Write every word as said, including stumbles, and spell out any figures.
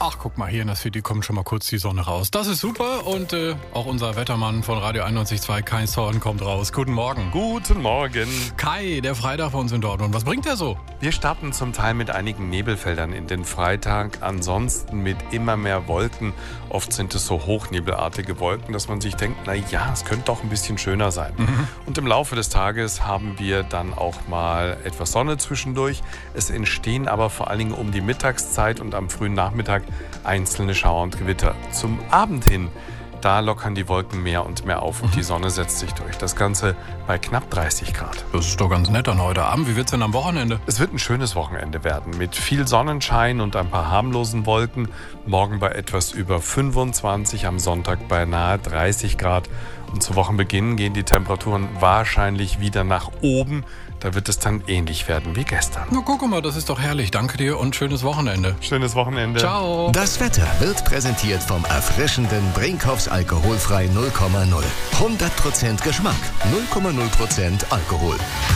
Ach, guck mal, hier in der City kommt schon mal kurz die Sonne raus. Das ist super und äh, auch unser Wettermann von Radio einundneunzig Komma zwei, Kai Zorn, kommt raus. Guten Morgen. Guten Morgen. Kai, der Freitag bei uns in Dortmund. Was bringt der so? Wir starten zum Teil mit einigen Nebelfeldern in den Freitag, ansonsten mit immer mehr Wolken. Oft sind es so hochnebelartige Wolken, dass man sich denkt, na ja, es könnte doch ein bisschen schöner sein. Mhm. Und im Laufe des Tages haben wir dann auch mal etwas Sonne zwischendurch. Es entstehen aber vor allen Dingen um die Mittagszeit und am frühen Nachmittag einzelne Schauer und Gewitter. Zum Abend hin, da lockern die Wolken mehr und mehr auf und die Sonne setzt sich durch. Das Ganze bei knapp dreißig Grad. Das ist doch ganz nett an heute Abend. Wie wird's denn am Wochenende? Es wird ein schönes Wochenende werden mit viel Sonnenschein und ein paar harmlosen Wolken. Morgen bei etwas über fünfundzwanzig, am Sonntag bei nahe dreißig Grad. Und zu Wochenbeginn gehen die Temperaturen wahrscheinlich wieder nach oben. Da wird es dann ähnlich werden wie gestern. Na, guck mal, das ist doch herrlich. Danke dir und schönes Wochenende. Schönes Wochenende. Ciao. Das Wetter wird präsentiert vom erfrischenden Brinkhoffs alkoholfrei null Komma null. hundert Prozent Geschmack, null Komma null Prozent Alkohol.